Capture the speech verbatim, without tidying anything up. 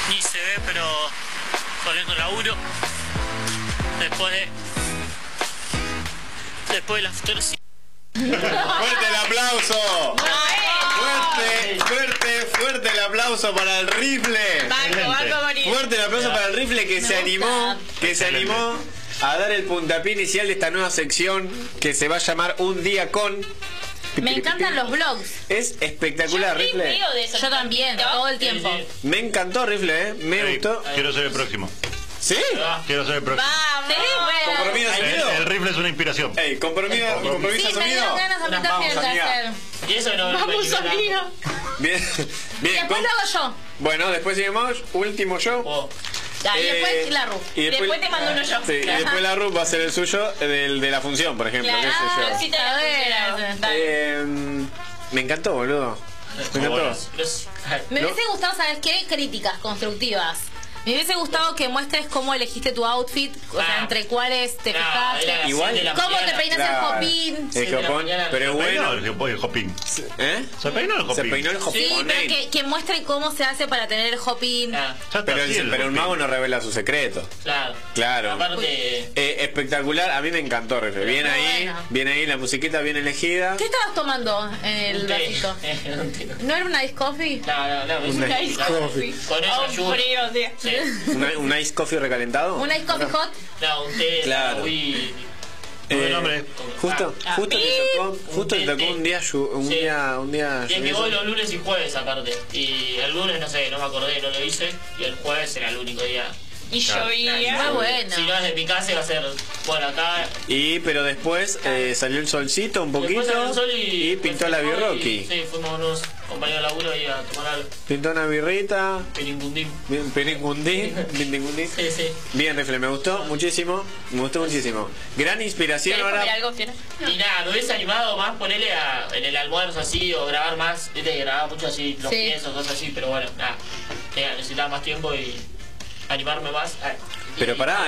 ni se ve, pero volviendo al laburo. Después de... Después de la fotografía. ¡Fuerte el aplauso! Fuerte, fuerte, fuerte el aplauso para el rifle. Banco, banco, morir. Fuerte el aplauso para el rifle que se animó, que se animó a dar el puntapié inicial de esta nueva sección que se va a llamar Un Día Con. Me encantan los vlogs. Es espectacular, Yo rifle. veo de eso. Yo también, todo el tiempo. Me encantó, rifle, ¿eh? Me Ey, gustó. quiero ser el próximo. ¿Sí? Quiero ser el próximo. Vamos. ¿Compromiso El, asumido? el rifle es una inspiración. Ey, ¿compromiso, compromiso Sí, me asumido? dieron ganas a mí también de amiga. hacer. Y eso no... Vamos, amigo. Bien, bien. Después con- lo hago yo. Bueno, después seguimos, último show. Oh, Ah, y Eh, después la RU. y Después te mando uno yo. Sí, y después la R U P va a ser el suyo del, de la función, por ejemplo. Claro, qué sé yo. sí te A la ver, pusieron. Eh, me encantó, boludo. Me encantó. los- los- Me No. hubiese gustado, ¿sabes qué? Críticas constructivas. Me hubiese gustado que muestres cómo elegiste tu outfit, o sea, Ah. entre cuáles te No, fijaste. era las Igual- siete de la ¿Cómo te mañana. peinas Claro. el hopín? El Sí, de la jopón, mañana. pero es Se peinó bueno. el, hop- el hopping. ¿Eh? Se peinó el Se hopping. peinó el Sí, jopón. pero que, que muestre cómo se hace para tener el hopín. Ah, Ya está Pero, así el- el pero un hopping. mago no revela su secreto. claro. Claro. Aparte... Eh, espectacular, a mí me encantó, Refe. Bien Muy ahí, bueno. bien ahí, la musiquita bien elegida. ¿Qué estabas tomando en el un té. vasito? Un té. ¿No era una ice coffee? No, no, no. es Una una ice coffee. Con eso Un ayuda. frío, sí. Sí. ¿Un, un ice coffee recalentado? ¿Una ice coffee hot? No, un té. Claro. Muy... Buen nombre. Justo, Ah, justo ah, le tocó, un justo le té, tocó té. un día, llu- un Sí. día, un día. Y es que lluvioso. voy los lunes y jueves aparte. Y el lunes, no sé, no me acordé, no lo hice. Y el jueves era el único día. Y Claro. llovía. Muy bueno. Si no es de mi casa, va a ser por acá. Y pero después eh, salió el solcito un poquito Después salió el sol y, y pintó la fue- birroqui. Sí, fuimos unos compañeros de laburo y a tomar algo. Pintó una birrita, Piringundín. bien, peringundín, piringundín. Sí, sí. Bien, Rifle, me gustó muchísimo, me gustó muchísimo. Gran inspiración ¿Querés ahora. comer algo, Fiona? Y nada, me hubiese animado más ponerle a, en el almuerzo así o grabar más. Viste que grababa mucho así, los Sí. piensos, cosas así, pero bueno, nada. Tenía- Necesitaba más tiempo y animarme más. Ah, Pero y- pará,